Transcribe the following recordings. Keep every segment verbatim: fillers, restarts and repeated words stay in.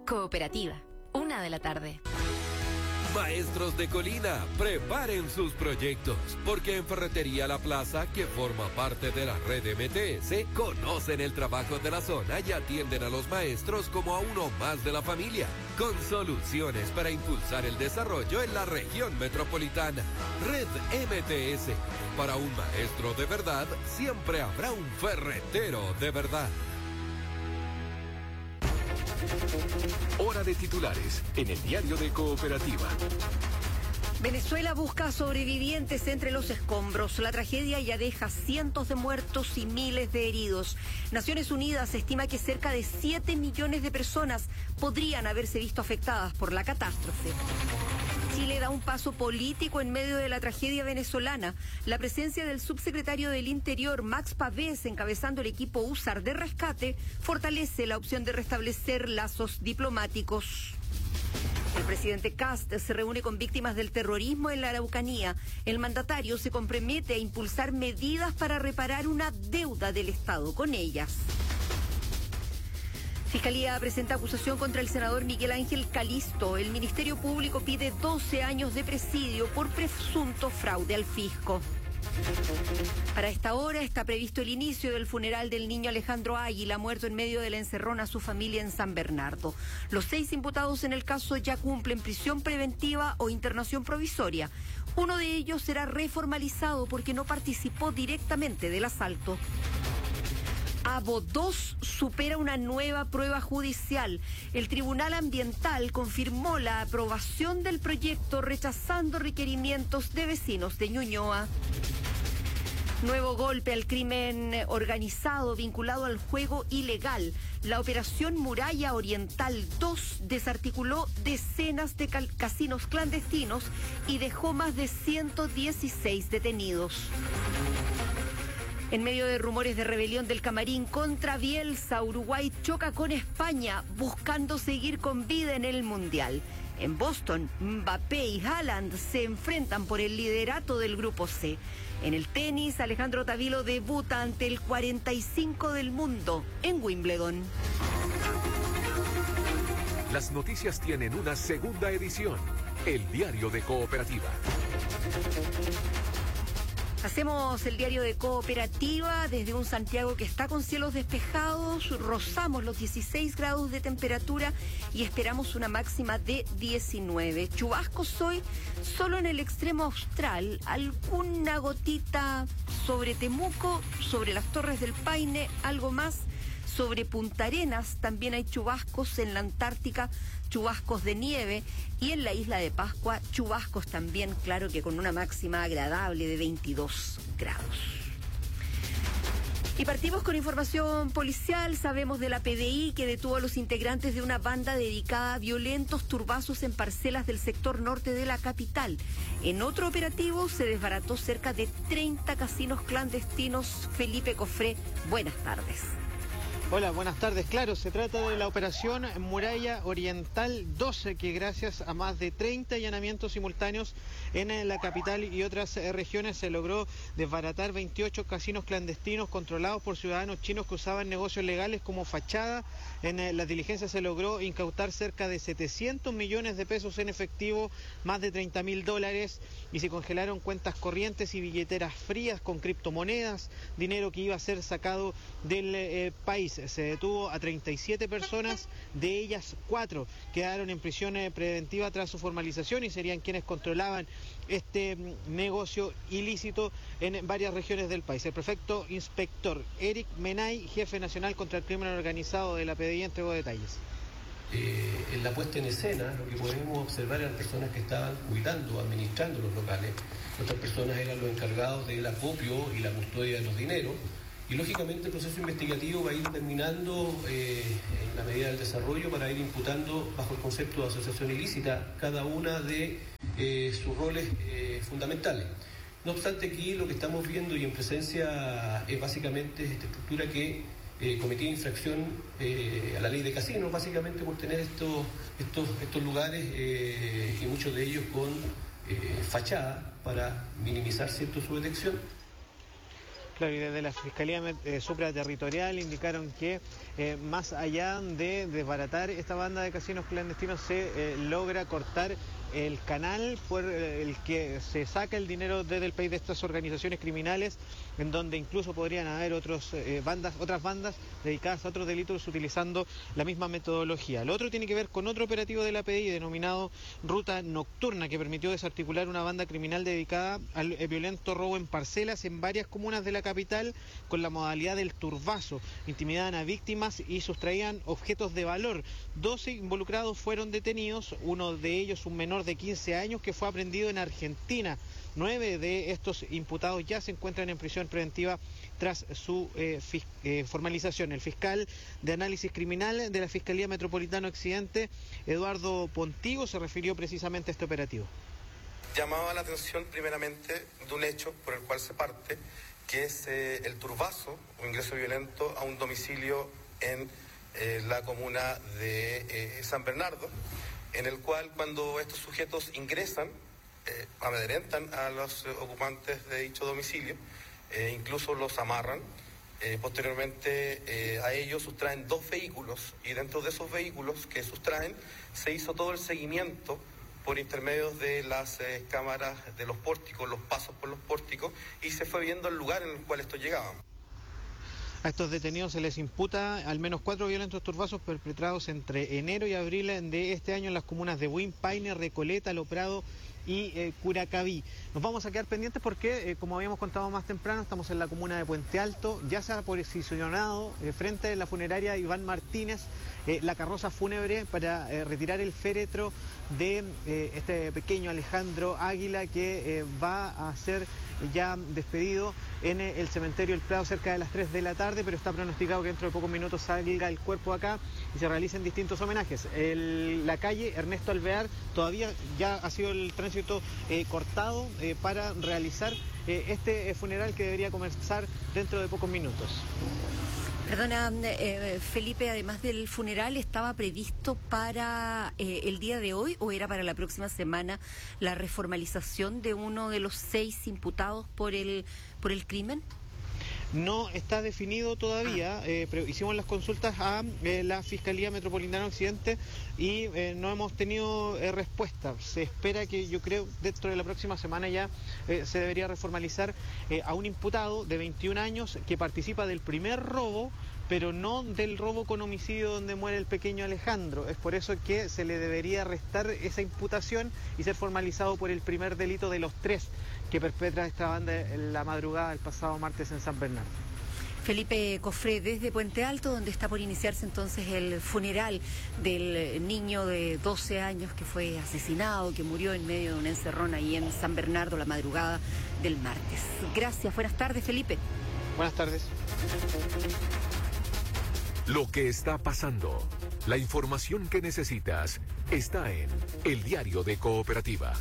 Cooperativa, una de la tarde. Maestros de Colina, preparen sus proyectos, porque en Ferretería La Plaza, que forma parte de la red M T S, conocen el trabajo de la zona y atienden a los maestros como a uno más de la familia, con soluciones para impulsar el desarrollo en la región metropolitana. Red M T S, para un maestro de verdad, siempre habrá un ferretero de verdad. Hora de titulares en el diario de Cooperativa. Venezuela busca sobrevivientes entre los escombros. La tragedia ya deja cientos de muertos y miles de heridos. Naciones Unidas estima que cerca de siete millones de personas podrían haberse visto afectadas por la catástrofe. Chile da un paso político en medio de la tragedia venezolana. La presencia del subsecretario del Interior, Max Pavés, encabezando el equipo U S A R de rescate, fortalece la opción de restablecer lazos diplomáticos. El presidente Kast se reúne con víctimas del terrorismo en la Araucanía. El mandatario se compromete a impulsar medidas para reparar una deuda del Estado con ellas. Fiscalía presenta acusación contra el senador Miguel Ángel Calisto. El Ministerio Público pide doce años de presidio por presunto fraude al fisco. Para esta hora está previsto el inicio del funeral del niño Alejandro Águila, muerto en medio de la encerrona a su familia en San Bernardo. Los seis imputados en el caso ya cumplen prisión preventiva o internación provisoria. Uno de ellos será reformalizado porque no participó directamente del asalto. Abo dos supera una nueva prueba judicial. El Tribunal Ambiental confirmó la aprobación del proyecto rechazando requerimientos de vecinos de Ñuñoa. Nuevo golpe al crimen organizado vinculado al juego ilegal. La operación Muralla Oriental dos desarticuló decenas de casinos clandestinos y dejó más de ciento dieciséis detenidos. En medio de rumores de rebelión del Camarín contra Bielsa, Uruguay choca con España buscando seguir con vida en el Mundial. En Boston, Mbappé y Haaland se enfrentan por el liderato del Grupo C. En el tenis, Alejandro Tavilo debuta ante el cuarenta y cinco del mundo en Wimbledon. Las noticias tienen una segunda edición, el diario de Cooperativa. Hacemos el diario de Cooperativa desde un Santiago que está con cielos despejados, rozamos los dieciséis grados de temperatura y esperamos una máxima de diecinueve. Chubascos hoy solo en el extremo austral, alguna gotita sobre Temuco, sobre las Torres del Paine, algo más. Sobre Punta Arenas también hay chubascos, en la Antártica chubascos de nieve y en la isla de Pascua chubascos también, claro que con una máxima agradable de veintidós grados. Y partimos con información policial. Sabemos de la P D I que detuvo a los integrantes de una banda dedicada a violentos turbazos en parcelas del sector norte de la capital. En otro operativo se desbarató cerca de treinta casinos clandestinos. Felipe Cofré, buenas tardes. Hola, buenas tardes. Claro, se trata de la operación Muralla Oriental doce, que gracias a más de treinta allanamientos simultáneos en la capital y otras regiones se logró desbaratar veintiocho casinos clandestinos controlados por ciudadanos chinos que usaban negocios legales como fachada. En las diligencias se logró incautar cerca de setecientos millones de pesos en efectivo, más de treinta mil dólares, y se congelaron cuentas corrientes y billeteras frías con criptomonedas, dinero que iba a ser sacado del eh, país. Se detuvo a treinta y siete personas, de ellas cuatro quedaron en prisión preventiva tras su formalización y serían quienes controlaban este negocio ilícito en varias regiones del país. El prefecto inspector Eric Menay, jefe nacional contra el crimen organizado de la P D I, entregó detalles. Eh, en la puesta en escena, lo que podemos observar eran personas que estaban cuidando, administrando los locales. Otras personas eran los encargados del acopio y la custodia de los dineros. Y lógicamente el proceso investigativo va a ir terminando eh, en la medida del desarrollo para ir imputando bajo el concepto de asociación ilícita cada una de eh, sus roles eh, fundamentales. No obstante, aquí lo que estamos viendo y en presencia es básicamente esta estructura que eh, cometía infracción eh, a la ley de casinos, básicamente por tener estos, estos, estos lugares eh, y muchos de ellos con eh, fachada para minimizar cierto su detección. Claro, y desde la Fiscalía eh, Supraterritorial indicaron que eh, más allá de desbaratar esta banda de casinos clandestinos se eh, logra cortar el canal por el que se saca el dinero desde el país de estas organizaciones criminales, en donde incluso podrían haber otros, eh, bandas, otras bandas dedicadas a otros delitos utilizando la misma metodología. Lo otro tiene que ver con otro operativo de la P D I denominado Ruta Nocturna, que permitió desarticular una banda criminal dedicada al eh, violento robo en parcelas en varias comunas de la capital con la modalidad del turbazo. Intimidaban a víctimas y sustraían objetos de valor. doce involucrados fueron detenidos, uno de ellos un menor de quince años que fue aprehendido en Argentina. Nueve de estos imputados ya se encuentran en prisión preventiva tras su eh, fis eh, formalización. El fiscal de análisis criminal de la Fiscalía Metropolitana Occidente, Eduardo Pontigo, se refirió precisamente a este operativo. Llamaba la atención primeramente de un hecho por el cual se parte, que es eh, el turbazo o ingreso violento a un domicilio en eh, la comuna de eh, San Bernardo, en el cual cuando estos sujetos ingresan, eh, amedrentan a los eh, ocupantes de dicho domicilio, eh, incluso los amarran, eh, posteriormente eh, a ellos sustraen dos vehículos y dentro de esos vehículos que sustraen se hizo todo el seguimiento por intermedio de las eh, cámaras de los pórticos, los pasos por los pórticos, y se fue viendo el lugar en el cual estos llegaban. A estos detenidos se les imputa al menos cuatro violentos turbazos perpetrados entre enero y abril de este año en las comunas de Buin, Paine, Recoleta, Loprado y eh, Curacaví. Nos vamos a quedar pendientes porque, eh, como habíamos contado más temprano, estamos en la comuna de Puente Alto. Ya se ha posicionado eh, frente a la funeraria Iván Martínez eh, la carroza fúnebre para eh, retirar el féretro de eh, este pequeño Alejandro Águila, que eh, va a ser ya despedido en eh, el cementerio El Prado cerca de las tres de la tarde, pero está pronosticado que dentro de pocos minutos salga el cuerpo acá y se realicen distintos homenajes. El, la calle Ernesto Alvear todavía ya ha sido el tránsito eh, cortado eh, para realizar eh, este eh, funeral que debería comenzar dentro de pocos minutos. Perdona, eh, Felipe, además del funeral, ¿estaba previsto para eh, el día de hoy o era para la próxima semana la reformalización de uno de los seis imputados por el, por el crimen? No está definido todavía, eh, pero hicimos las consultas a eh, la Fiscalía Metropolitana Occidente y eh, no hemos tenido eh, respuesta. Se espera que, yo creo, dentro de la próxima semana ya eh, se debería reformalizar eh, a un imputado de veintiún años que participa del primer robo, pero no del robo con homicidio donde muere el pequeño Alejandro. Es por eso que se le debería restar esa imputación y ser formalizado por el primer delito de los tres que perpetra esta banda en la madrugada del pasado martes en San Bernardo. Felipe Cofré, desde Puente Alto, donde está por iniciarse entonces el funeral del niño de doce años que fue asesinado, que murió en medio de un encerrón ahí en San Bernardo la madrugada del martes. Gracias, buenas tardes, Felipe. Buenas tardes. Lo que está pasando, la información que necesitas, está en El Diario de Cooperativa.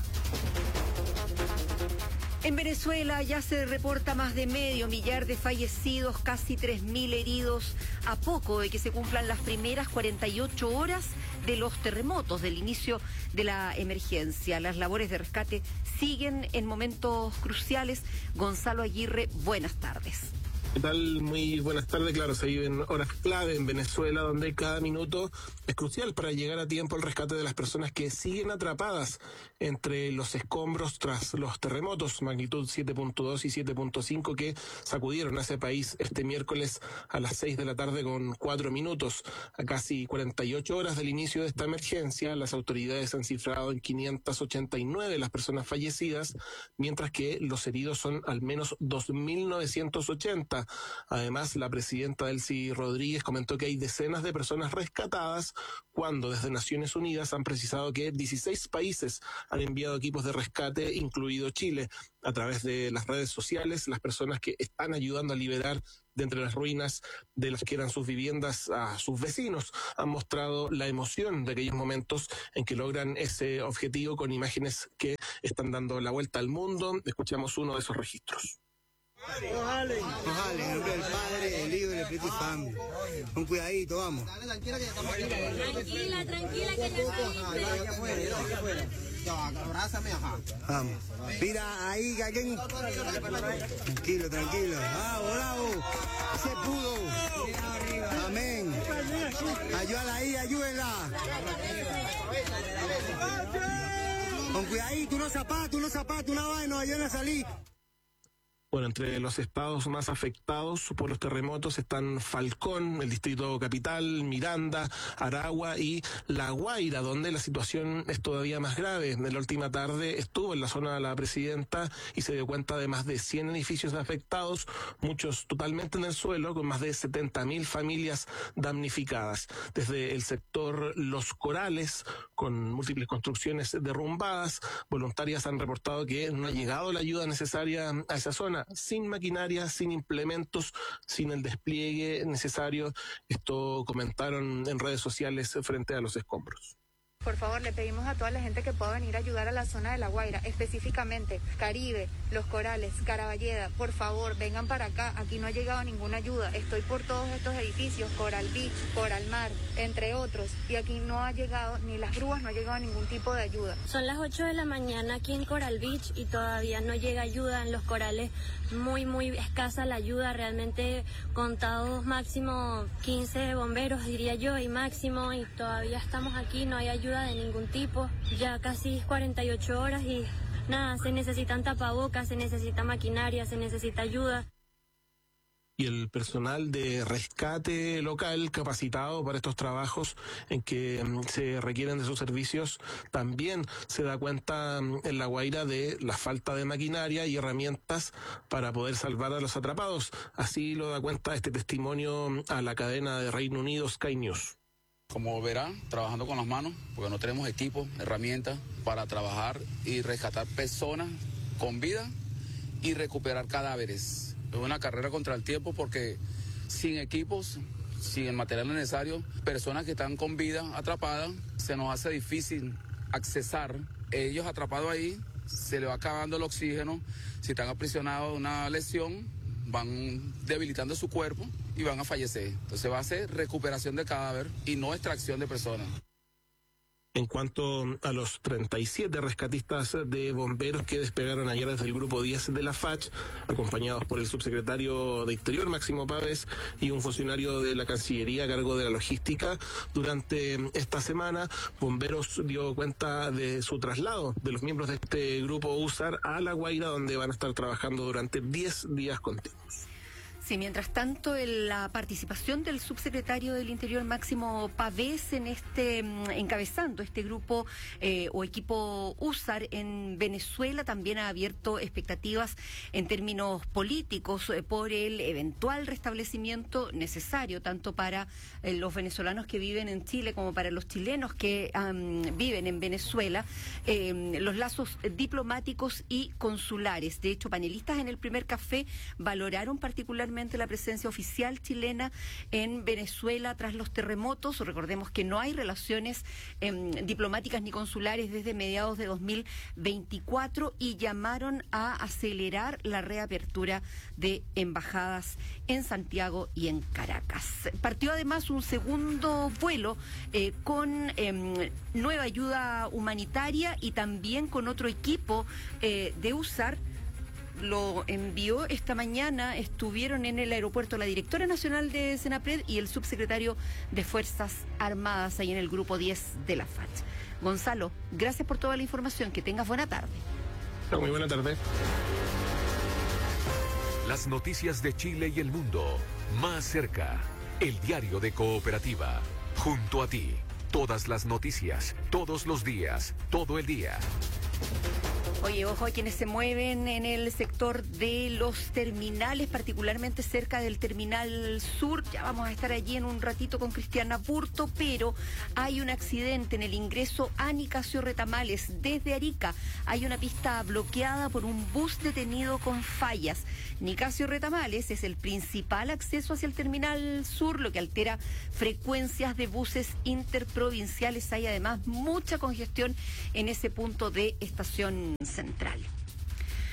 En Venezuela ya se reporta más de medio millar de fallecidos, casi tres mil heridos, a poco de que se cumplan las primeras cuarenta y ocho horas de los terremotos, del inicio de la emergencia. Las labores de rescate siguen en momentos cruciales. Gonzalo Aguirre, buenas tardes. ¿Qué tal? Muy buenas tardes. Claro, se viven horas clave en Venezuela, donde cada minuto es crucial para llegar a tiempo al rescate de las personas que siguen atrapadas entre los escombros tras los terremotos magnitud siete punto dos y siete punto cinco que sacudieron a ese país este miércoles a las seis de la tarde con cuatro minutos. A casi cuarenta y ocho horas del inicio de esta emergencia, las autoridades han cifrado en quinientas ochenta y nueve las personas fallecidas, mientras que los heridos son al menos dos mil novecientos ochenta. Además, la presidenta Delcy Rodríguez comentó que hay decenas de personas rescatadas, cuando desde Naciones Unidas han precisado que dieciséis países han enviado equipos de rescate, incluido Chile. A través de las redes sociales, las personas que están ayudando a liberar de entre las ruinas de las que eran sus viviendas a sus vecinos han mostrado la emoción de aquellos momentos en que logran ese objetivo, con imágenes que están dando la vuelta al mundo. Escuchamos uno de esos registros. Ojale, ojale, en nombre del Padre, el Hijo y el Espíritu Santo. Con cuidadito, vamos. Tranquila, tranquila, que ya está. Vamos. Mira ahí, alguien. Tranquilo, tranquilo. Bravo, bravo. Se pudo. Amén. Ayúdala ahí, ayúdenla. Con cuidadito, unos zapatos, unos zapatos, una vaina, ayúdenla a salir. Bueno, entre los estados más afectados por los terremotos están Falcón, el Distrito Capital, Miranda, Aragua y La Guaira, donde la situación es todavía más grave. En la última tarde estuvo en la zona la presidenta y se dio cuenta de más de cien edificios afectados, muchos totalmente en el suelo, con más de setenta mil familias damnificadas. Desde el sector Los Corales, con múltiples construcciones derrumbadas, voluntarias han reportado que no ha llegado la ayuda necesaria a esa zona, sin maquinaria, sin implementos, sin el despliegue necesario. Esto comentaron en redes sociales frente a los escombros. Por favor, le pedimos a toda la gente que pueda venir a ayudar a la zona de La Guaira, específicamente Caribe, Los Corales, Caraballeda. Por favor, vengan para acá. Aquí no ha llegado ninguna ayuda. Estoy por todos estos edificios, Coral Beach, Coral Mar, entre otros. Y aquí no ha llegado, ni las grúas, no ha llegado ningún tipo de ayuda. Son las ocho de la mañana aquí en Coral Beach y todavía no llega ayuda en Los Corales. Muy, muy escasa la ayuda. Realmente contados máximo quince bomberos, diría yo, y máximo. Y todavía estamos aquí, no hay ayuda de ningún tipo, ya casi cuarenta y ocho horas y nada, se necesitan tapabocas, se necesita maquinaria, se necesita ayuda. Y el personal de rescate local capacitado para estos trabajos en que um, se requieren de sus servicios también se da cuenta um, en La Guaira de la falta de maquinaria y herramientas para poder salvar a los atrapados. Así lo da cuenta este testimonio a la cadena de Reino Unido Sky News. Como verán, trabajando con las manos, porque no tenemos equipos, herramientas para trabajar y rescatar personas con vida y recuperar cadáveres. Es una carrera contra el tiempo porque sin equipos, sin el material necesario, personas que están con vida atrapadas, se nos hace difícil accesar. Ellos atrapados ahí, se les va acabando el oxígeno, si están aprisionados de una lesión, van debilitando su cuerpo y van a fallecer. Entonces va a ser recuperación de cadáver y no extracción de personas. En cuanto a los treinta y siete rescatistas de bomberos que despegaron ayer desde el grupo diez de la F A C, acompañados por el subsecretario de Interior, Máximo Pávez, y un funcionario de la Cancillería a cargo de la logística, durante esta semana, Bomberos dio cuenta de su traslado de los miembros de este grupo U S A R a La Guaira, donde van a estar trabajando durante diez días continuos. Sí, mientras tanto, el, la participación del subsecretario del Interior, Máximo Pavés, en este, encabezando este grupo eh, o equipo U S A R en Venezuela, también ha abierto expectativas en términos políticos eh, por el eventual restablecimiento necesario, tanto para eh, los venezolanos que viven en Chile como para los chilenos que um, viven en Venezuela, eh, los lazos diplomáticos y consulares. De hecho, panelistas en el primer café valoraron particularmente la presencia oficial chilena en Venezuela tras los terremotos. Recordemos que no hay relaciones eh, diplomáticas ni consulares desde mediados de dos mil veinticuatro y llamaron a acelerar la reapertura de embajadas en Santiago y en Caracas. Partió además un segundo vuelo eh, con eh, nueva ayuda humanitaria y también con otro equipo eh, de U S A R. Lo envió esta mañana, estuvieron en el aeropuerto la directora nacional de Senapred y el subsecretario de Fuerzas Armadas ahí en el grupo diez de la F A C. Gonzalo, gracias por toda la información, que tengas buena tarde. Muy buena tarde. Las noticias de Chile y el mundo, más cerca, el diario de Cooperativa, junto a ti, todas las noticias, todos los días, todo el día. Oye, ojo a quienes se mueven en el sector de los terminales, particularmente cerca del Terminal Sur. Ya vamos a estar allí en un ratito con Cristiana Burto, pero hay un accidente en el ingreso a Nicasio Retamales desde Arica. Hay una pista bloqueada por un bus detenido con fallas. Nicasio Retamales es el principal acceso hacia el Terminal Sur, lo que altera frecuencias de buses interprovinciales. Hay además mucha congestión en ese punto de estación central.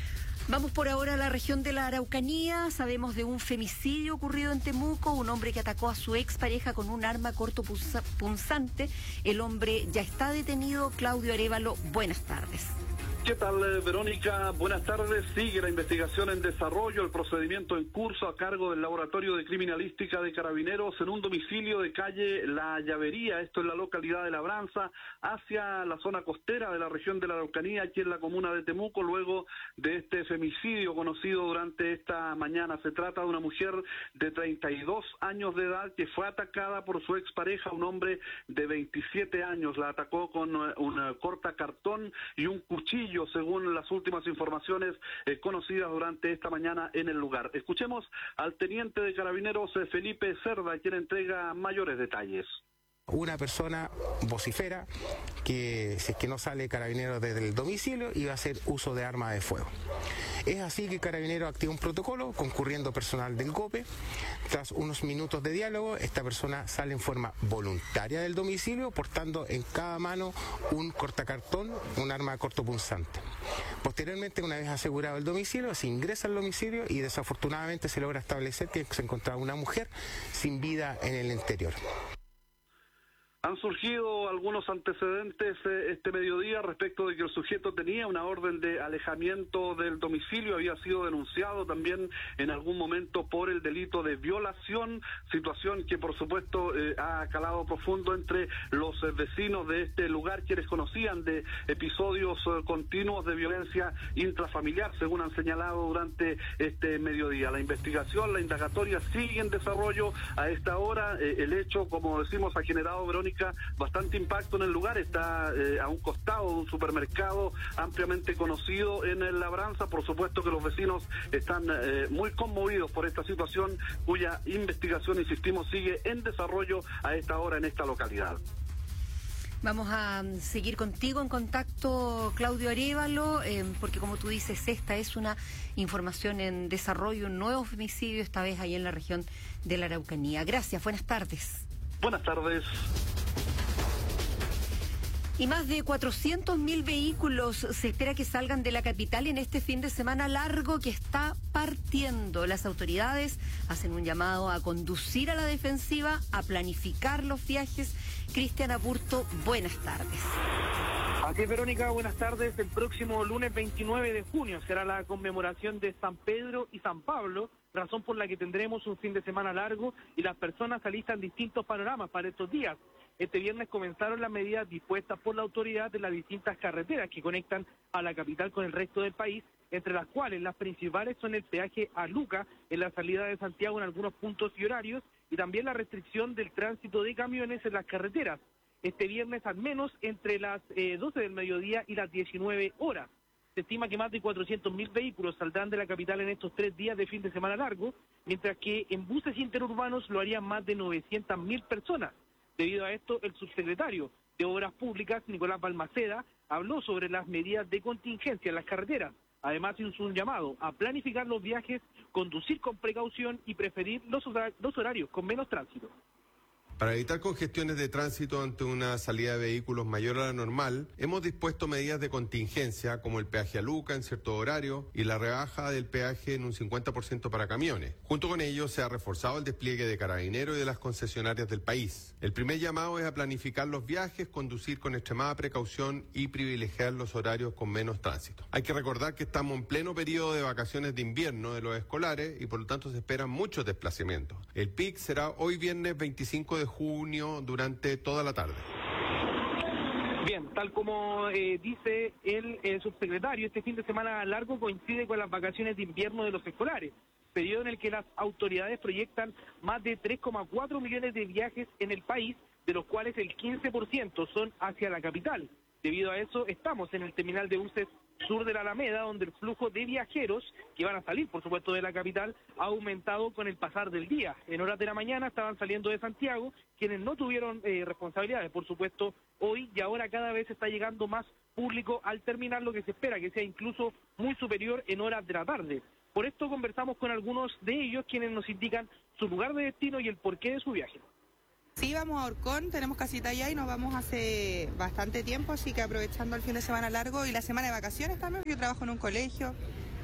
Vamos por ahora a la región de la Araucanía. Sabemos de un femicidio ocurrido en Temuco, un hombre que atacó a su expareja con un arma cortopunzante. El hombre ya está detenido. Claudio Arévalo, buenas tardes. ¿Qué tal, Verónica? Buenas tardes. Sigue la investigación en desarrollo, el procedimiento en curso a cargo del Laboratorio de Criminalística de Carabineros en un domicilio de calle La Llavería, esto en la localidad de Labranza, hacia la zona costera de la región de la Araucanía, aquí en la comuna de Temuco, luego de este femicidio conocido durante esta mañana. Se trata de una mujer de treinta y dos años de edad que fue atacada por su expareja, un hombre de veintisiete años. La atacó con un cortacartón y un cuchillo, según las últimas informaciones eh, conocidas durante esta mañana en el lugar. Escuchemos al teniente de Carabineros eh, Felipe Cerda, quien entrega mayores detalles. Una persona vocifera que, si es que no sale Carabineros desde el domicilio, iba a hacer uso de arma de fuego. Es así que Carabineros activa un protocolo concurriendo personal del GOPE. Tras unos minutos de diálogo, esta persona sale en forma voluntaria del domicilio, portando en cada mano un cortacartón, un arma cortopunzante. Posteriormente, una vez asegurado el domicilio, se ingresa al domicilio y desafortunadamente se logra establecer que se encontraba una mujer sin vida en el interior. Han surgido algunos antecedentes eh, este mediodía respecto de que el sujeto tenía una orden de alejamiento del domicilio, había sido denunciado también en algún momento por el delito de violación, situación que por supuesto eh, ha calado profundo entre los eh, vecinos de este lugar, quienes conocían de episodios eh, continuos de violencia intrafamiliar, según han señalado durante este mediodía. La investigación, la indagatoria sigue en desarrollo a esta hora. Eh, el hecho, como decimos, ha generado, Verónica, bastante impacto en el lugar. Está eh, a un costado de un supermercado ampliamente conocido en el Labranza. Por supuesto que los vecinos están eh, muy conmovidos por esta situación, cuya investigación, insistimos, sigue en desarrollo a esta hora en esta localidad. Vamos a seguir contigo en contacto, Claudio Arévalo, eh, porque como tú dices, esta es una información en desarrollo, un nuevo femicidio, esta vez ahí en la región de la Araucanía. Gracias, buenas tardes. Buenas tardes. Y más de cuatrocientos mil vehículos se espera que salgan de la capital en este fin de semana largo que está partiendo. Las autoridades hacen un llamado a conducir a la defensiva, a planificar los viajes. Cristian Apurto, buenas tardes. Así es, Verónica, buenas tardes. El próximo lunes veintinueve de junio será la conmemoración de San Pedro y San Pablo, razón por la que tendremos un fin de semana largo y las personas alistan distintos panoramas para estos días. Este viernes comenzaron las medidas dispuestas por la autoridad de las distintas carreteras que conectan a la capital con el resto del país, entre las cuales las principales son el peaje a Luca en la salida de Santiago en algunos puntos y horarios, y también la restricción del tránsito de camiones en las carreteras. Este viernes al menos entre las eh, doce del mediodía y las diecinueve horas. Se estima que más de cuatrocientos mil vehículos saldrán de la capital en estos tres días de fin de semana largo, mientras que en buses interurbanos lo harían más de novecientas mil personas. Debido a esto, el subsecretario de Obras Públicas, Nicolás Balmaceda, habló sobre las medidas de contingencia en las carreteras. Además, hizo un llamado a planificar los viajes, conducir con precaución y preferir los, los horarios con menos tránsito. Para evitar congestiones de tránsito ante una salida de vehículos mayor a la normal, hemos dispuesto medidas de contingencia como el peaje a Luca en cierto horario y la rebaja del peaje en un cincuenta por ciento para camiones. Junto con ello se ha reforzado el despliegue de Carabineros y de las concesionarias del país. El primer llamado es a planificar los viajes, conducir con extremada precaución y privilegiar los horarios con menos tránsito. Hay que recordar que estamos en pleno periodo de vacaciones de invierno de los escolares y por lo tanto se esperan muchos desplazamientos. El pic será hoy viernes veinticinco de junio durante toda la tarde. Bien, tal como eh, dice el, el subsecretario, este fin de semana largo coincide con las vacaciones de invierno de los escolares, periodo en el que las autoridades proyectan más de tres coma cuatro millones de viajes en el país, de los cuales el quince por ciento son hacia la capital. Debido a eso, estamos en el terminal de buses sur de la Alameda, donde el flujo de viajeros que van a salir, por supuesto, de la capital, ha aumentado con el pasar del día. En horas de la mañana estaban saliendo de Santiago, quienes no tuvieron eh, responsabilidades, por supuesto, hoy, y ahora cada vez está llegando más público al terminal, lo que se espera que sea incluso muy superior en horas de la tarde. Por esto conversamos con algunos de ellos, quienes nos indican su lugar de destino y el porqué de su viaje. Sí, vamos a Orcón, tenemos casita allá y nos vamos hace bastante tiempo, así que aprovechando el fin de semana largo y la semana de vacaciones también, yo trabajo en un colegio,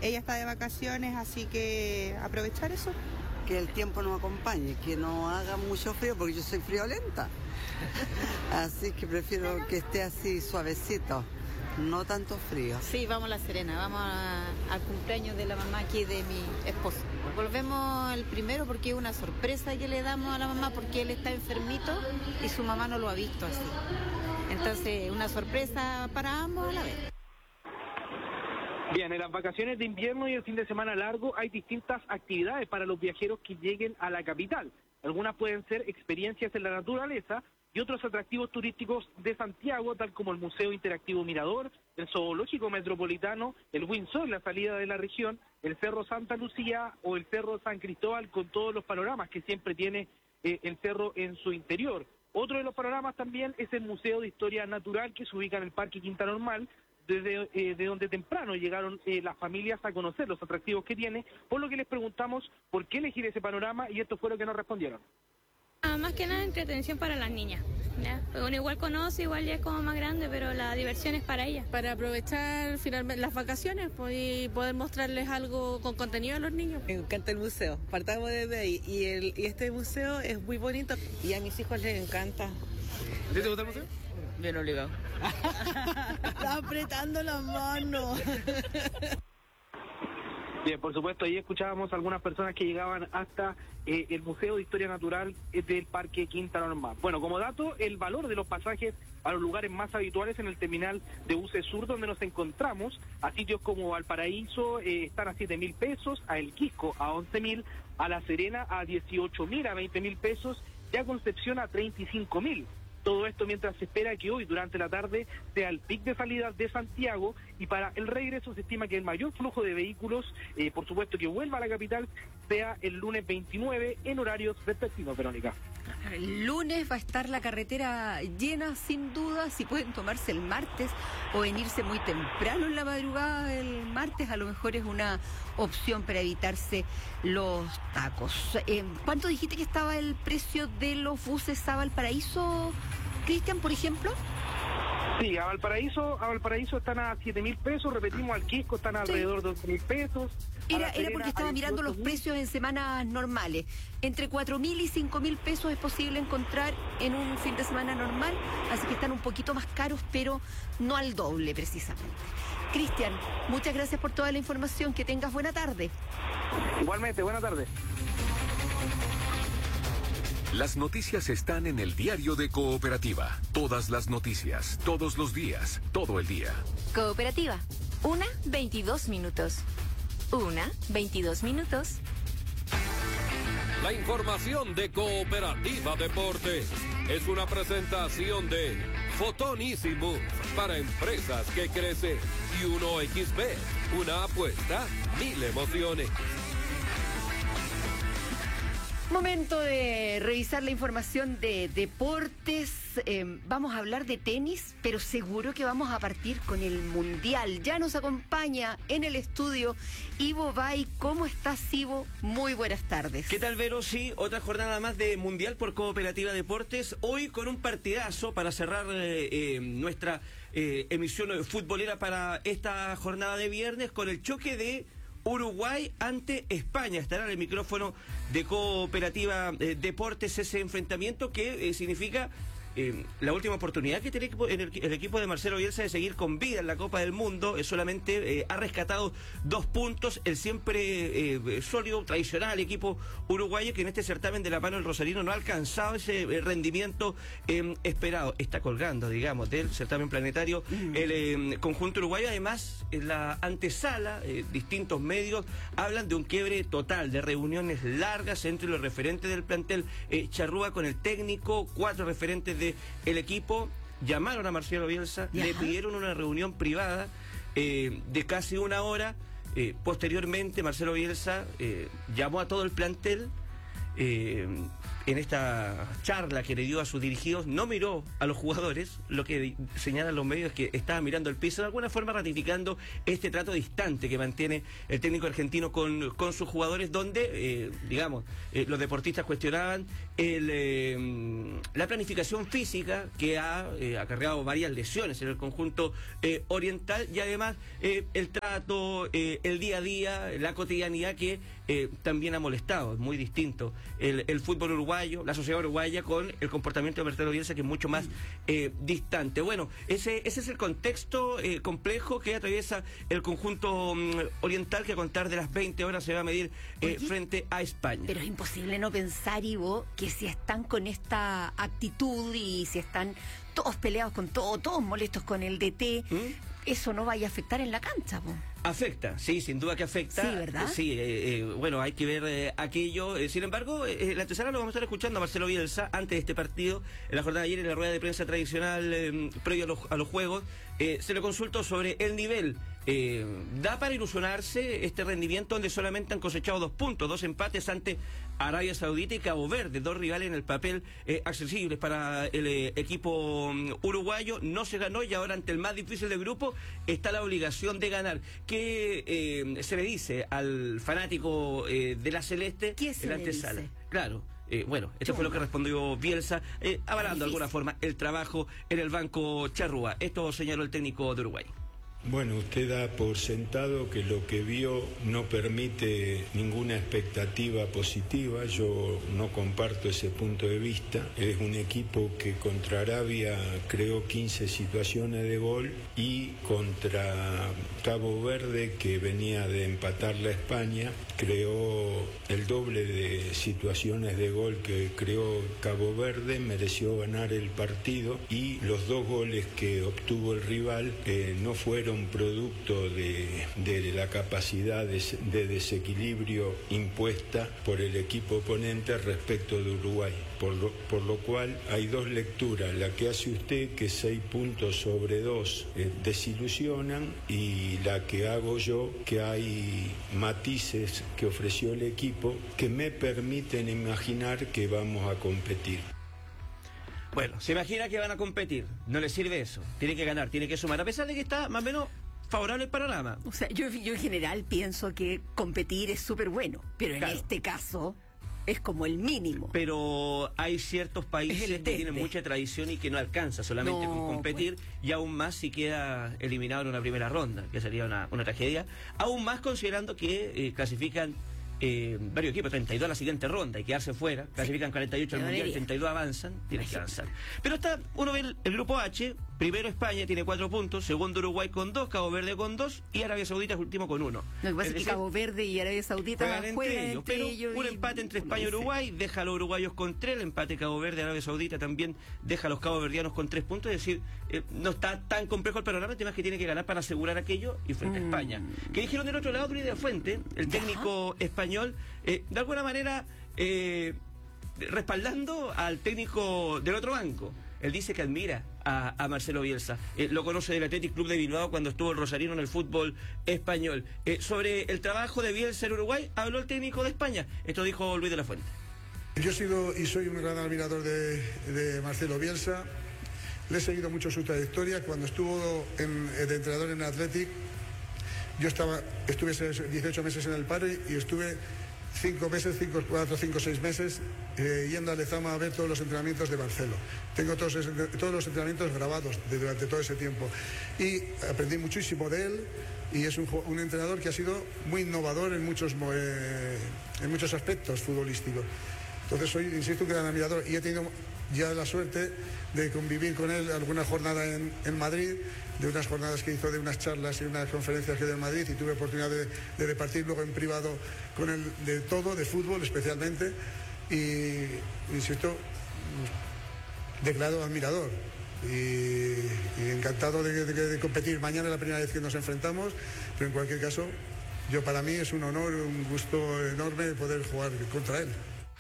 ella está de vacaciones, así que aprovechar eso. Que el tiempo nos acompañe, que no haga mucho frío, porque yo soy friolenta. Así que prefiero que esté así suavecito, no tanto frío. Sí, vamos a La Serena, vamos a, al cumpleaños de la mamá aquí de mi esposo. Volvemos el primero porque es una sorpresa que le damos a la mamá porque él está enfermito y su mamá no lo ha visto así. Entonces, una sorpresa para ambos a la vez. Bien, en las vacaciones de invierno y el fin de semana largo hay distintas actividades para los viajeros que lleguen a la capital. Algunas pueden ser experiencias en la naturaleza y otros atractivos turísticos de Santiago, tal como el Museo Interactivo Mirador, el Zoológico Metropolitano, el Windsor, la salida de la región, el Cerro Santa Lucía o el Cerro San Cristóbal, con todos los panoramas que siempre tiene eh, el cerro en su interior. Otro de los panoramas también es el Museo de Historia Natural, que se ubica en el Parque Quinta Normal, desde eh, de donde temprano llegaron eh, las familias a conocer los atractivos que tiene, por lo que les preguntamos por qué elegir ese panorama y esto fue lo que nos respondieron. Ah, más que nada entretención para las niñas, ¿ya? Uno igual conoce, igual ya es como más grande, pero la diversión es para ellas. Para aprovechar finalmente las vacaciones, pues, y poder mostrarles algo con contenido a los niños. Me encanta el museo, partamos desde ahí, y, el, y este museo es muy bonito y a mis hijos les encanta. ¿Te gusta el museo? Bien obligado. Está apretando las manos. Bien, por supuesto, ahí escuchábamos a algunas personas que llegaban hasta eh, el Museo de Historia Natural del Parque Quinta Normal. Bueno, como dato, el valor de los pasajes a los lugares más habituales en el terminal de buses sur donde nos encontramos, a sitios como Valparaíso eh, están a siete mil pesos, a El Quisco a once mil, a La Serena a dieciocho mil, a veinte mil pesos, y a Concepción a treinta y cinco mil. Todo esto mientras se espera que hoy, durante la tarde, sea el pic de salida de Santiago, y para el regreso se estima que el mayor flujo de vehículos, eh, por supuesto que vuelva a la capital, sea el lunes veintinueve en horarios respectivos, Verónica. El lunes va a estar la carretera llena, sin duda. Si pueden tomarse el martes o venirse muy temprano en la madrugada del martes, a lo mejor es una opción para evitarse los tacos. Eh, ¿Cuánto dijiste que estaba el precio de los buses a Valparaíso, Cristian, por ejemplo? Sí, a Valparaíso, a Valparaíso están a siete mil pesos, repetimos, al Quisco están alrededor de once mil pesos. Era, era porque estaba mirando los precios en semanas normales. Entre cuatro mil y cinco mil pesos es posible encontrar en un fin de semana normal, así que están un poquito más caros, pero no al doble precisamente. Cristian, muchas gracias por toda la información, que tengas buena tarde. Igualmente, buena tarde. Las noticias están en el diario de Cooperativa. Todas las noticias, todos los días, todo el día. Cooperativa, una, veintidós minutos. Una, veintidós minutos. La información de Cooperativa Deportes es una presentación de Fotonísimo para empresas que crecen y uno equis be, una apuesta, mil emociones. Momento de revisar la información de deportes. Eh, vamos a hablar de tenis, pero seguro que vamos a partir con el Mundial. Ya nos acompaña en el estudio Ivo Bay. ¿Cómo estás, Ivo? Muy buenas tardes. ¿Qué tal, Vero? Sí, otra jornada más de Mundial por Cooperativa Deportes. Hoy con un partidazo para cerrar eh, eh, nuestra eh, emisión futbolera para esta jornada de viernes, con el choque de Uruguay ante España. Estará en el micrófono de Cooperativa eh, Deportes ese enfrentamiento que eh, significa eh, la última oportunidad que tiene el, el, el equipo de Marcelo Bielsa de seguir con vida en la Copa del Mundo. Eh, solamente eh, ha rescatado dos puntos, el siempre eh, sólido, tradicional equipo uruguayo, que en este certamen de la mano del Rosarino no ha alcanzado ese eh, rendimiento eh, esperado. Está colgando, digamos, del certamen planetario mm. el eh, conjunto uruguayo. Además, en la antesala, eh, distintos medios hablan de un quiebre total, de reuniones largas entre los referentes del plantel eh, charrúa con el técnico, cuatro referentes de el equipo. Llamaron a Marcelo Bielsa, ¿ya? Le pidieron una reunión privada eh, de casi una hora. Eh, posteriormente, Marcelo Bielsa eh, llamó a todo el plantel, eh, en esta charla que le dio a sus dirigidos, no miró a los jugadores. Lo que señalan los medios es que estaba mirando el piso, de alguna forma ratificando este trato distante que mantiene el técnico argentino con, con sus jugadores, donde, eh, digamos, eh, los deportistas cuestionaban el, eh, la planificación física que ha eh, acarreado varias lesiones en el conjunto eh, oriental, y además eh, el trato, eh, el día a día, la cotidianidad que eh, también ha molestado. Es muy distinto el, el fútbol uruguayo, la sociedad uruguaya, con el comportamiento de Marcelo Bielsa, que es mucho más eh, distante. Bueno, ese, ese es el contexto eh, complejo que atraviesa el conjunto um, oriental, que a contar de las veinte horas se va a medir eh, Oye, frente a España. Pero es imposible no pensar, Ivo, que si están con esta actitud y si están todos peleados con todo, todos molestos con el D T, ¿Mm? eso no vaya a afectar en la cancha, po. Afecta, sí, sin duda que afecta. Sí, ¿verdad? Sí, eh, eh, bueno, hay que ver eh, aquello. Eh, sin embargo, eh, la antesala lo vamos a estar escuchando a Marcelo Bielsa antes de este partido, en la jornada de ayer, en la rueda de prensa tradicional eh, previo a los, a los juegos. Eh, se le consultó sobre el nivel. Eh, ¿Da para ilusionarse este rendimiento donde solamente han cosechado dos puntos, dos empates ante Arabia Saudita y Cabo Verde, dos rivales en el papel eh, accesibles para el eh, equipo um, uruguayo? No se ganó, y ahora ante el más difícil del grupo está la obligación de ganar. ¿Qué eh, se le dice al fanático eh, de la Celeste ¿Qué se en la le antesala? dice? Claro. Eh, bueno, esto fue lo que respondió Bielsa, eh, avalando de alguna forma el trabajo en el banco charrúa. Esto señaló el técnico de Uruguay. Bueno, usted da por sentado que lo que vio no permite ninguna expectativa positiva. Yo no comparto ese punto de vista. Es un equipo que contra Arabia creó quince situaciones de gol, y contra Cabo Verde, que venía de empatarle a España, creó el doble de situaciones de gol que creó Cabo Verde, mereció ganar el partido, y los dos goles que obtuvo el rival eh, no fueron producto de, de la capacidad de, de desequilibrio impuesta por el equipo oponente respecto de Uruguay. Por lo, por lo cual hay dos lecturas: la que hace usted, que seis puntos sobre dos eh, desilusionan, y la que hago yo, que hay matices que ofreció el equipo que me permiten imaginar que vamos a competir. Bueno, se imagina que van a competir, no le sirve eso, tiene que ganar, tiene que sumar, a pesar de que está más o menos favorable el panorama. O sea, yo, yo en general pienso que competir es súper bueno, pero Claro. en este caso es como el mínimo. Pero hay ciertos países Es el que desde. tienen mucha tradición y que no alcanza solamente No, con competir, y aún más si queda eliminado en una primera ronda, que sería una, una tragedia, aún más considerando que eh, clasifican eh, varios equipos, treinta y dos a la siguiente ronda, y quedarse fuera, clasifican cuarenta y ocho al Qué Mundial, alegría. treinta y dos avanzan, tienes que avanzar. Pero está, uno ve el, el grupo H, primero España tiene cuatro puntos, segundo Uruguay con dos, Cabo Verde con dos, y Arabia Saudita es último con uno. Lo que pasa Es es que decir, Cabo Verde y Arabia Saudita juegan juegan entre ellos, entre pero ellos un y- empate entre no España y sé. Uruguay deja a los uruguayos con tres, el empate Cabo Verde, Arabia Saudita también deja a los caboverdianos con tres puntos, es decir, eh, no está tan complejo el panorama, el tema es que tiene que ganar para asegurar aquello y frente a Mm. España. Que dijeron del otro lado Druida de Fuente, el técnico español, eh, de alguna manera eh, respaldando al técnico del otro banco. Él dice que admira a, a Marcelo Bielsa. Eh, lo conoce del Athletic Club de Bilbao cuando estuvo el rosarino en el fútbol español. Eh, sobre el trabajo de Bielsa en Uruguay, habló el técnico de España. Esto dijo Luis de la Fuente. Yo he sido y soy un gran admirador de, de Marcelo Bielsa. Le he seguido mucho su trayectoria. Cuando estuvo en, de entrenador en el Athletic, yo estaba, estuve dieciocho meses en el Padre y estuve cinco meses, cinco, cuatro, cinco, seis meses eh, yendo a Lezama a ver todos los entrenamientos de Marcelo. Tengo todos, ese- todos los entrenamientos grabados de, durante todo ese tiempo y aprendí muchísimo de él, y es un, jo- un entrenador que ha sido muy innovador en muchos, mo- eh, en muchos aspectos futbolísticos. Entonces soy, insisto, un gran admirador, y he tenido ya la suerte de convivir con él alguna jornada en, en Madrid, de unas jornadas que hizo, de unas charlas y unas conferencias que dio en Madrid, y tuve oportunidad de, de departir luego en privado con él de todo, de fútbol especialmente, y insisto, declarado admirador y, y encantado de, de- de competir. Mañana es la primera vez que nos enfrentamos, pero en cualquier caso, yo para mí es un honor, un gusto enorme poder jugar contra él.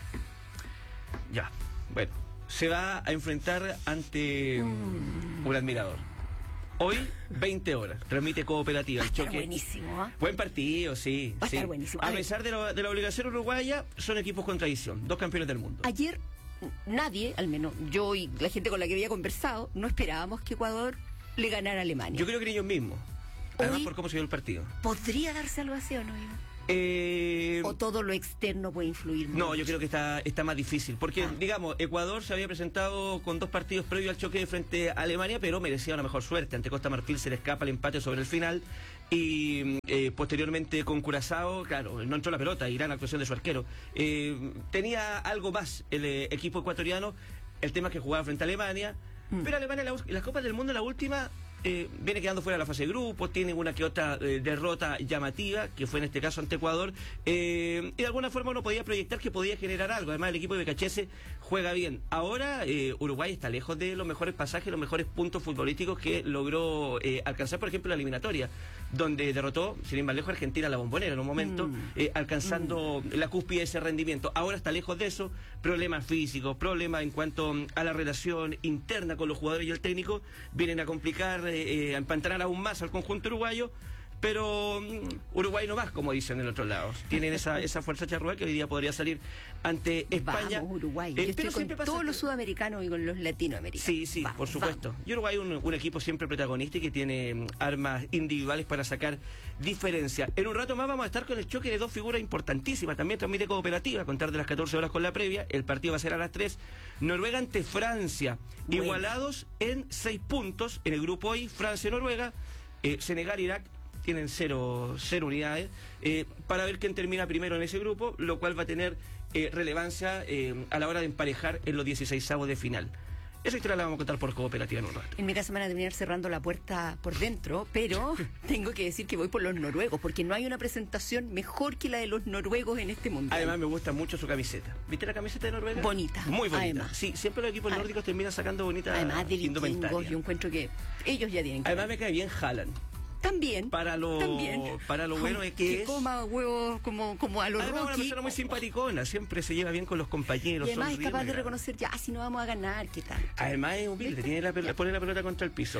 Ya, bueno, se va a enfrentar ante mm. un admirador. Hoy, veinte horas, transmite Cooperativa. Va a El estar choque. buenísimo, ¿ah? Buen partido, sí. Va a sí. estar buenísimo. A A ver. pesar de, lo- de la obligación uruguaya, son equipos con tradición, dos campeones del mundo. Ayer nadie, al menos yo y la gente con la que había conversado, no esperábamos que Ecuador le ganara a Alemania. Yo creo que ellos mismos. Además, Hoy, por cómo se dio el partido. ¿Podría darse algo así o no, Iván? Eh... ¿O todo lo externo puede influir mucho? No, yo creo que está, está más difícil. Porque, ah. digamos, Ecuador se había presentado con dos partidos previos al choque frente a Alemania, pero merecía una mejor suerte. Ante Costa Marfil se le escapa el empate sobre el final. Y eh, posteriormente con Curazao, claro, no entró la pelota y gran actuación de su arquero. Eh, tenía algo más el eh, equipo ecuatoriano. El tema es que jugaba frente a Alemania. Mm. Pero Alemania, la, las Copas del Mundo, la última... Eh, viene quedando fuera de la fase de grupos, tiene una que otra eh, derrota llamativa, que fue en este caso ante Ecuador, eh, y de alguna forma uno podía proyectar que podía generar algo. Además, el equipo de Becachese juega bien. Ahora eh, Uruguay está lejos de los mejores pasajes, los mejores puntos futbolísticos que logró eh, alcanzar, por ejemplo, la eliminatoria, donde derrotó, sin ir más lejos, Argentina a la Bombonera en un momento, mm. eh, alcanzando mm. la cúspide de ese rendimiento. Ahora está lejos de eso, problemas físicos, problemas en cuanto a la relación interna con los jugadores y el técnico, vienen a complicar, eh, a empantanar aún más al conjunto uruguayo. Pero um, Uruguay no más, como dicen en otros lados. Tienen esa, esa fuerza charrúa que hoy día podría salir ante España. Vamos, Uruguay. Eh, Yo estoy pero con todos que... los sudamericanos y con los latinoamericanos. Sí, sí, vamos, por supuesto. Vamos. Y Uruguay es un, un equipo siempre protagonista y que tiene um, armas individuales para sacar diferencia. En un rato más vamos a estar con el choque de dos figuras importantísimas. También transmite Cooperativa, a contar de las catorce horas con la previa. El partido va a ser a las tres. Noruega ante Francia. Bueno. Igualados en seis puntos. En el grupo hoy, Francia y Noruega. Eh, Senegal, Irak. Tienen cero, cero unidades, eh, para ver quién termina primero en ese grupo, lo cual va a tener eh, relevancia eh, a la hora de emparejar en los dieciseisavos de final. Esa historia la vamos a contar por Cooperativa en un rato. En mi casa van a terminar cerrando la puerta por dentro, pero tengo que decir que voy por los noruegos, porque no hay una presentación mejor que la de los noruegos en este mundial. Además me gusta mucho su camiseta. ¿Viste la camiseta de Noruega? Bonita. Muy bonita. Además. Sí, siempre los equipos Además. nórdicos terminan sacando bonita Además de indumentaria. vikingos, yo encuentro que ellos ya tienen que... Además me cae bien Haaland. También. Para lo, también. Para lo bueno es que, que es... coma huevos como, como a los Rocky. Además, una persona muy simpaticona, siempre se lleva bien con los compañeros. Y además es capaz de grave. reconocer, ya, si no vamos a ganar, ¿qué tal? Además es humilde, tiene la pelota, pone la pelota contra el piso.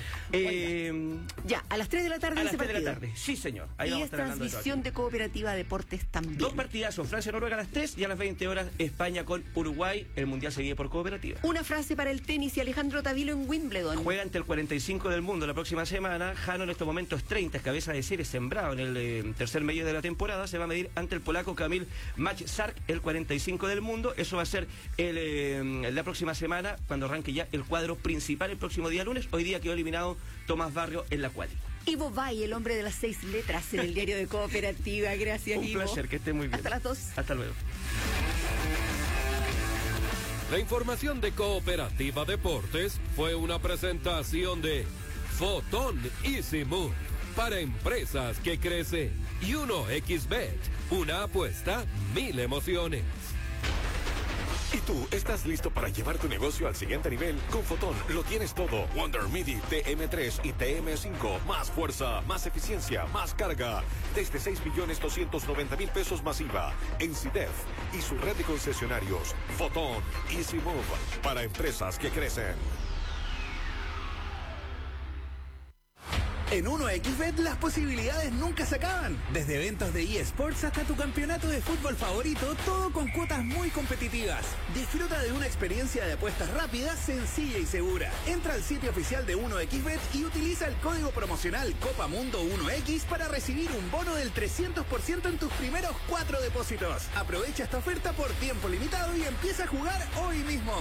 Eh, ya, a las tres de la tarde a ese las tres partido. de la tarde, sí señor. Ahí y vamos a es estar hablando transmisión de, de Cooperativa Deportes también. Dos partidazos, Francia-Noruega a las tres y a las veinte horas España con Uruguay. El Mundial se vive por Cooperativa. Una frase para el tenis y Alejandro Tavilo en Wimbledon. Juega ante el cuarenta y cinco del mundo la próxima semana. Jano en estos momentos treinta, es cabeza de serie, sembrado en el eh, tercer medio de la temporada. Se va a medir ante el polaco Kamil Maczark, el cuarenta y cinco del mundo. Eso va a ser el, eh, la próxima semana, cuando arranque ya el cuadro principal el próximo día lunes. Hoy día quedó eliminado Tomás Barrio en la cuadra. Ivo Bay, el hombre de las seis letras en el diario de Cooperativa. Gracias, Un Ivo. Un placer, que esté muy bien. Hasta las dos. Hasta luego. La información de Cooperativa Deportes fue una presentación de Fotón Easy Move para empresas que crecen y uno equis bet, una apuesta, mil emociones. ¿Y tú estás listo para llevar tu negocio al siguiente nivel? Con Fotón lo tienes todo. Wonder Midi T M tres y T M cinco. Más fuerza, más eficiencia, más carga. Desde seis millones doscientos noventa mil pesos masiva. En CIDEF y su red de concesionarios. Fotón Easy Move para empresas que crecen. En uno equis bet las posibilidades nunca se acaban. Desde eventos de eSports hasta tu campeonato de fútbol favorito, todo con cuotas muy competitivas. Disfruta de una experiencia de apuestas rápida, sencilla y segura. Entra al sitio oficial de uno equis bet y utiliza el código promocional Copa Mundo uno equis para recibir un bono del trescientos por ciento en tus primeros cuatro depósitos. Aprovecha esta oferta por tiempo limitado y empieza a jugar hoy mismo.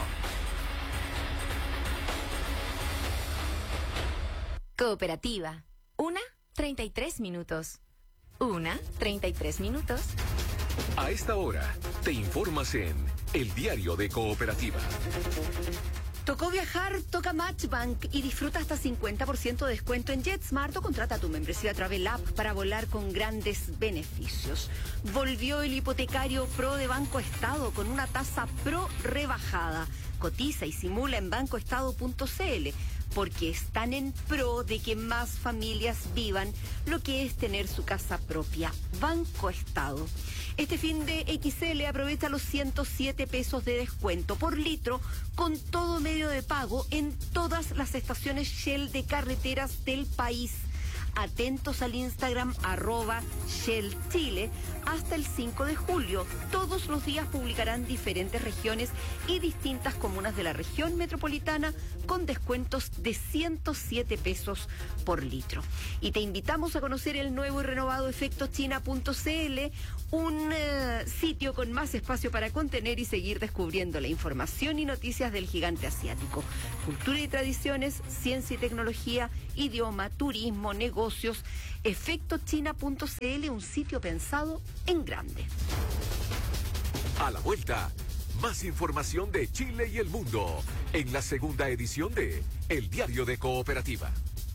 Cooperativa. Una, treinta y tres minutos. Una, treinta y tres minutos. A esta hora, te informas en El Diario de Cooperativa. Tocó viajar, toca Matchbank y disfruta hasta cincuenta por ciento de descuento en JetSmart o contrata tu membresía Travel App para volar con grandes beneficios. Volvió el hipotecario Pro de Banco Estado con una tasa Pro rebajada. Cotiza y simula en bancoestado punto c l. Porque están en pro de que más familias vivan lo que es tener su casa propia. Banco Estado. Este fin de equis ele aprovecha los ciento siete pesos de descuento por litro con todo medio de pago en todas las estaciones Shell de carreteras del país. Atentos al Instagram arroba Shell Chile hasta el cinco de julio. Todos los días publicarán diferentes regiones y distintas comunas de la región metropolitana con descuentos de ciento siete pesos por litro. Y te invitamos a conocer el nuevo y renovado efecto china punto c l, un uh, sitio con más espacio para contener y seguir descubriendo la información y noticias del gigante asiático. Cultura y tradiciones, ciencia y tecnología, idioma, turismo, negocios. efecto china punto c l, un sitio pensado en grande. A la vuelta, más información de Chile y el mundo en la segunda edición de El Diario de Cooperativa.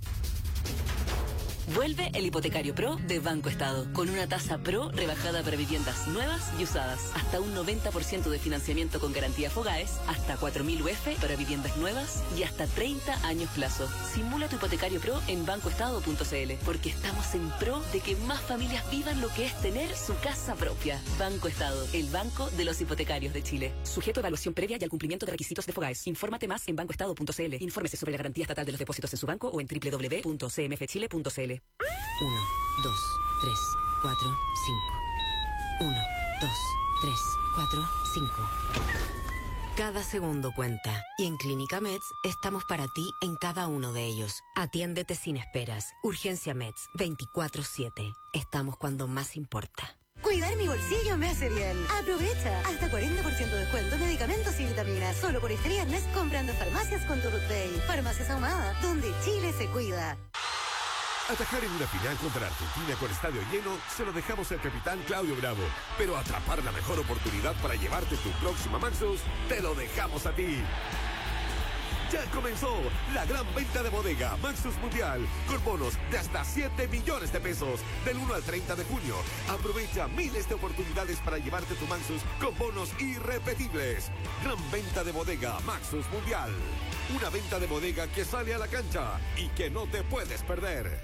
Vuelve el Hipotecario Pro de Banco Estado, con una tasa Pro rebajada para viviendas nuevas y usadas, hasta un noventa por ciento de financiamiento con garantía Fogaes, hasta cuatro mil U F para viviendas nuevas y hasta treinta años plazo. Simula tu Hipotecario Pro en banco estado punto c l, porque estamos en pro de que más familias vivan lo que es tener su casa propia. Banco Estado, el banco de los hipotecarios de Chile. Sujeto a evaluación previa y al cumplimiento de requisitos de Fogaes. Infórmate más en banco estado punto c l. Infórmese sobre la garantía estatal de los depósitos en su banco o en doble u doble u doble u punto c m f chile punto c l. Uno, dos, tres, cuatro, cinco. Uno, dos, tres, cuatro, cinco. Cada segundo cuenta. Y en Clínica Meds estamos para ti en cada uno de ellos. Atiéndete sin esperas. Urgencia Meds, veinticuatro siete. Estamos cuando más importa. Cuidar mi bolsillo me hace bien. Aprovecha hasta cuarenta por ciento de descuento en medicamentos y vitaminas. Solo por este viernes comprando farmacias con tu Root Day. Farmacias Ahumada, donde Chile se cuida. Atajar en una final contra Argentina con estadio lleno se lo dejamos al capitán Claudio Bravo. Pero atrapar la mejor oportunidad para llevarte tu próxima Maxus, te lo dejamos a ti. Ya comenzó la gran venta de bodega Maxus Mundial con bonos de hasta siete millones de pesos del uno al treinta de junio. Aprovecha miles de oportunidades para llevarte tu Maxus con bonos irrepetibles. Gran venta de bodega Maxus Mundial. Una venta de bodega que sale a la cancha y que no te puedes perder.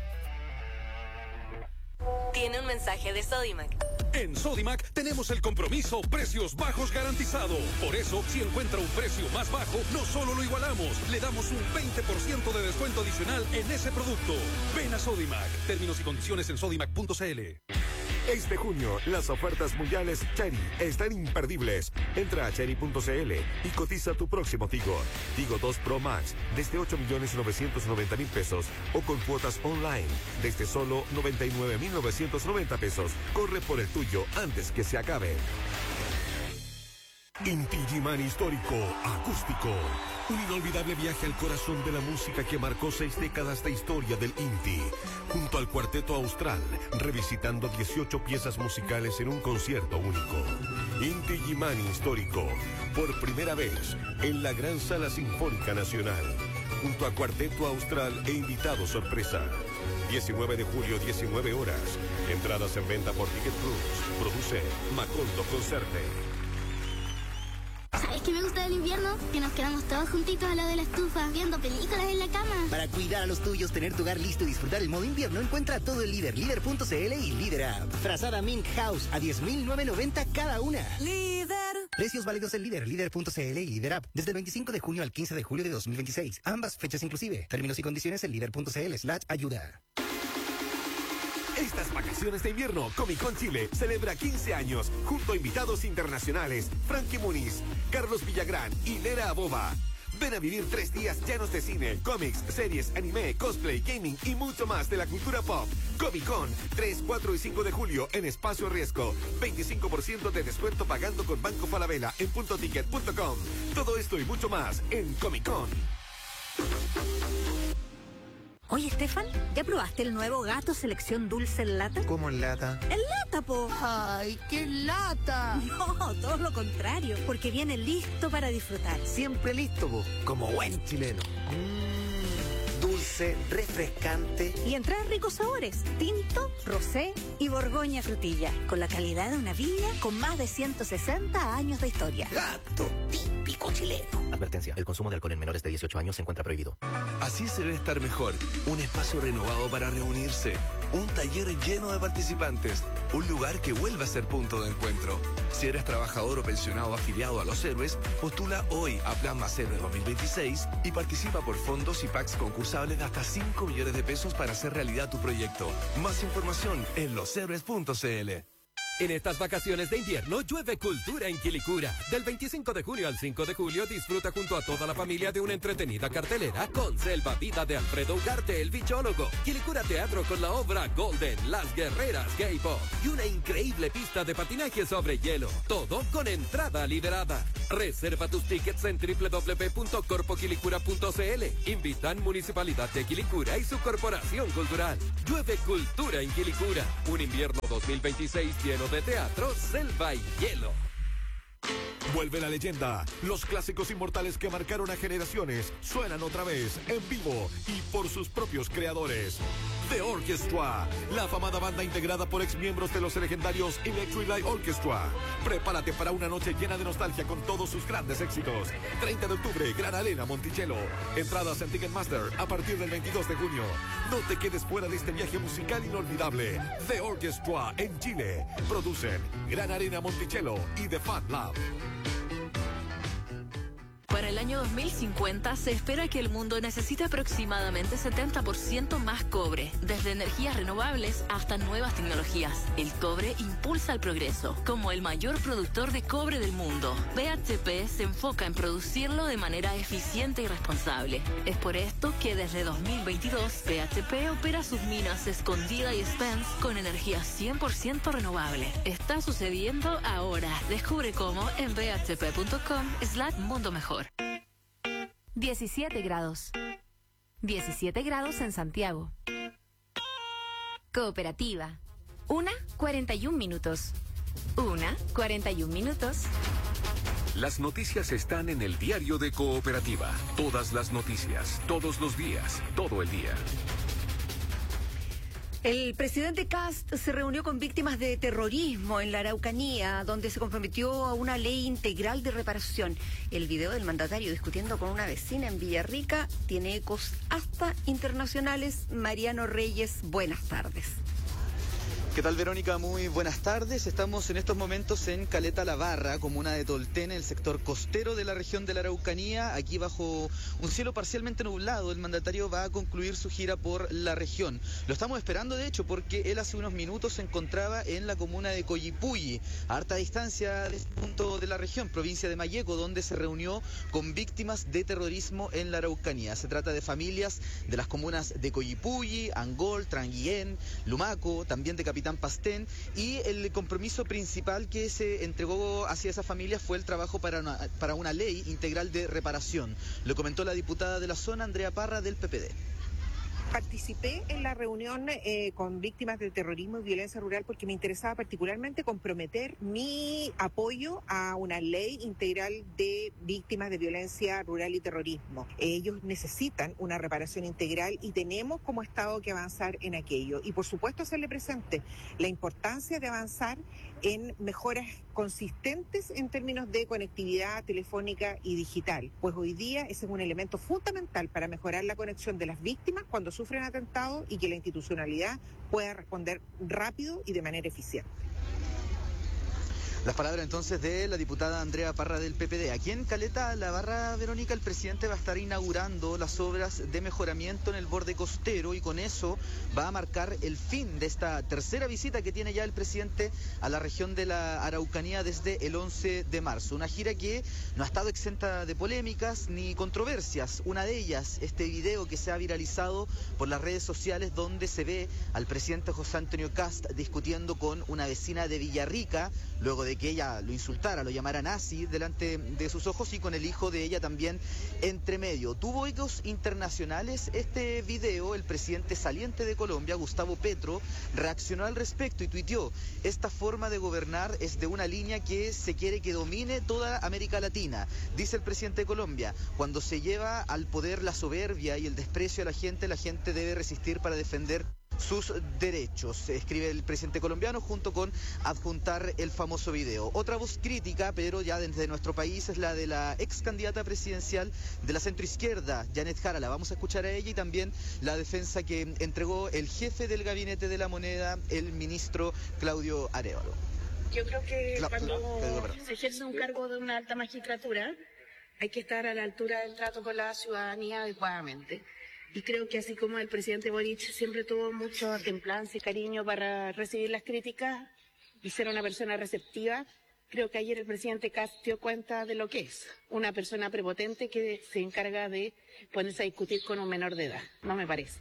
Tiene un mensaje de Sodimac. En Sodimac tenemos el compromiso precios bajos garantizado. Por eso, si encuentra un precio más bajo, no solo lo igualamos, le damos un veinte por ciento de descuento adicional en ese producto. Ven a Sodimac. Términos y condiciones en sodimac punto c l. Este junio, las ofertas mundiales Chery están imperdibles. Entra a chery punto c l y cotiza tu próximo Tigo. Tigo dos Pro Max desde ocho millones novecientos noventa mil pesos o con cuotas online desde solo noventa y nueve mil novecientos noventa pesos. Corre por el tuyo antes que se acabe. Inti Illimani Histórico Acústico. Un inolvidable viaje al corazón de la música que marcó seis décadas de historia del Inti. Junto al Cuarteto Austral, revisitando dieciocho piezas musicales en un concierto único. Inti Illimani Histórico. Por primera vez en la Gran Sala Sinfónica Nacional. Junto a Cuarteto Austral e invitado sorpresa. diecinueve de julio, diecinueve horas. Entradas en venta por Ticket Plus. Produce Macondo Concerte. ¿Sabes qué me gusta del invierno? Que nos quedamos todos juntitos al lado de la estufa, viendo películas en la cama. Para cuidar a los tuyos, tener tu hogar listo y disfrutar el modo invierno, encuentra todo el Líder, líder punto c l y Líder App. Frazada Mink House a diez mil novecientos noventa cada una. ¡Líder! Precios válidos en Líder, líder punto c l y Líder App. Desde el veinticinco de junio al quince de julio de dos mil veintiséis. Ambas fechas inclusive. Términos y condiciones en líder punto c l slash ayuda. Estas vacaciones de invierno, Comic Con Chile celebra quince años junto a invitados internacionales Frankie Muniz, Carlos Villagrán y Lera Aboba. Ven a vivir tres días llenos de cine, cómics, series, anime, cosplay, gaming y mucho más de la cultura pop. Comic Con, tres, cuatro y cinco de julio en Espacio Riesgo. veinticinco por ciento de descuento pagando con Banco Falabella en punto ticket punto com. Todo esto y mucho más en Comic Con. Oye, Estefan, ¿ya probaste el nuevo Gato Selección Dulce en lata? ¿Cómo en lata? ¡En lata, po! ¡Ay, qué lata! No, todo lo contrario, porque viene listo para disfrutar. Siempre listo, po, como buen chileno. Mmm, dulce, refrescante. Y en tres ricos sabores, tinto, rosé y borgoña frutilla, con la calidad de una viña con más de ciento sesenta años de historia. Gato, típico chileno. Advertencia, el consumo de alcohol en menores de dieciocho años se encuentra prohibido. Así se debe estar mejor. Un espacio renovado para reunirse. un taller lleno de participantes, un lugar que vuelve a ser punto de encuentro. Si eres trabajador o pensionado afiliado a Los Héroes, postula hoy a Plan Más Héroe dos mil veintiséis y participa por fondos y packs concursables de hasta cinco millones de pesos para hacer realidad tu proyecto. Más información en los héroes punto c l. En estas vacaciones de invierno llueve cultura en Quilicura. Del veinticinco de junio al cinco de julio disfruta junto a toda la familia de una entretenida cartelera con Selva Vida de Alfredo Ugarte, el bichólogo, Quilicura Teatro con la obra Golden, Las Guerreras K-Pop y una increíble pista de patinaje sobre hielo. Todo con entrada liberada. Reserva tus tickets en doble u doble u doble u punto corpo quilicura punto c l. Invitan Municipalidad de Quilicura y su Corporación Cultural. Llueve cultura en Quilicura. Un invierno dos mil veintiséis lleno de teatro, selva y hielo. Vuelve la leyenda. Los clásicos inmortales que marcaron a generaciones suenan otra vez en vivo y por sus propios creadores. The Orchestra, la afamada banda integrada por exmiembros de los legendarios Electric Light Orchestra. Prepárate para una noche llena de nostalgia con todos sus grandes éxitos. treinta de octubre, Gran Arena Monticello. Entradas en Ticketmaster a partir del veintidós de junio. No te quedes fuera de este viaje musical inolvidable. The Orchestra en Chile. Producen Gran Arena Monticello y The Fan Lab. Para el año dos mil cincuenta se espera que el mundo necesite aproximadamente setenta por ciento más cobre, desde energías renovables hasta nuevas tecnologías. El cobre impulsa el progreso. Como el mayor productor de cobre del mundo, B H P se enfoca en producirlo de manera eficiente y responsable. Es por esto que desde dos mil veintidós B H P opera sus minas Escondida y Spence con energía cien por ciento renovable. Está sucediendo ahora. Descubre cómo en b h p punto com slash mundo mejor. diecisiete grados. diecisiete grados en Santiago. Cooperativa. Una, cuarenta y un minutos. Una, cuarenta y un minutos. Las noticias están en el diario de Cooperativa. Todas las noticias, todos los días, todo el día. El presidente Kast se reunió con víctimas de terrorismo en la Araucanía, donde se comprometió a una ley integral de reparación. El video del mandatario discutiendo con una vecina en Villarrica tiene ecos hasta internacionales. Mariano Reyes, buenas tardes. ¿Qué tal, Verónica? Muy buenas tardes. Estamos en estos momentos en Caleta La Barra, comuna de Tolten, el sector costero de la región de la Araucanía. Aquí bajo un cielo parcialmente nublado, el mandatario va a concluir su gira por la región. Lo estamos esperando, de hecho, porque él hace unos minutos se encontraba en la comuna de Coyipulli, a harta distancia de este punto de la región, provincia de Malleco, donde se reunió con víctimas de terrorismo en la Araucanía. Se trata de familias de las comunas de Coyipulli, Angol, Tranguillén, Lumaco, también de Capitán Pastén, y el compromiso principal que se entregó hacia esa familia fue el trabajo para una, para una ley integral de reparación. Lo comentó la diputada de la zona, Andrea Parra, del P P D. Participé en la reunión eh, con víctimas de terrorismo y violencia rural porque me interesaba particularmente comprometer mi apoyo a una ley integral de víctimas de violencia rural y terrorismo. Ellos necesitan una reparación integral y tenemos como Estado que avanzar en aquello. Y por supuesto hacerle presente la importancia de avanzar en mejoras consistentes en términos de conectividad telefónica y digital, pues hoy día ese es un elemento fundamental para mejorar la conexión de las víctimas cuando sufren atentados y que la institucionalidad pueda responder rápido y de manera eficiente. Las palabras entonces de la diputada Andrea Parra del P P D. Aquí en Caleta La Barra, Verónica, el presidente va a estar inaugurando las obras de mejoramiento en el borde costero y con eso va a marcar el fin de esta tercera visita que tiene ya el presidente a la región de la Araucanía desde el once de marzo. Una gira que no ha estado exenta de polémicas ni controversias. Una de ellas, este video que se ha viralizado por las redes sociales donde se ve al presidente José Antonio Kast discutiendo con una vecina de Villarrica, luego de que ella lo insultara, lo llamara nazi delante de sus ojos, y con el hijo de ella también entre medio. Tuvo ecos internacionales este video. El presidente saliente de Colombia, Gustavo Petro, reaccionó al respecto y tuiteó: esta forma de gobernar es de una línea que se quiere que domine toda América Latina. Dice el presidente de Colombia: cuando se lleva al poder la soberbia y el desprecio a la gente, la gente debe resistir para defender sus derechos, escribe el presidente colombiano junto con adjuntar el famoso video. Otra voz crítica, pero ya desde nuestro país, es la de la ex candidata presidencial de la centroizquierda, Janet Jara. La vamos a escuchar a ella y también la defensa que entregó el jefe del gabinete de la moneda, el ministro Claudio Arévalo. Yo creo que Cla cuando Claudio, se ejerce un cargo de una alta magistratura hay que estar a la altura del trato con la ciudadanía adecuadamente. Y creo que así como el presidente Boric siempre tuvo mucha templanza y cariño para recibir las críticas y ser una persona receptiva, creo que ayer el presidente Kast dio cuenta de lo que es. Una persona prepotente que se encarga de ponerse a discutir con un menor de edad. No me parece.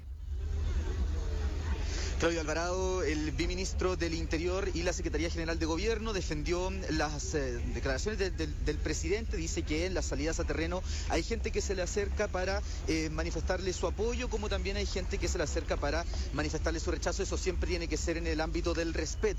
Claudio Alvarado, el biministro del Interior y la Secretaría General de Gobierno, defendió las eh, declaraciones de, de, del presidente. Dice que en las salidas a terreno hay gente que se le acerca para eh, manifestarle su apoyo, como también hay gente que se le acerca para manifestarle su rechazo. Eso siempre tiene que ser en el ámbito del respeto.